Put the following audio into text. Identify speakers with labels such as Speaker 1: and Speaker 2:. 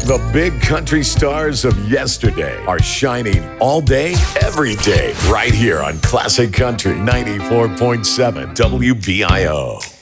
Speaker 1: The big country stars of yesterday are shining all day, every day, right here on Classic Country 94.7 WBIO.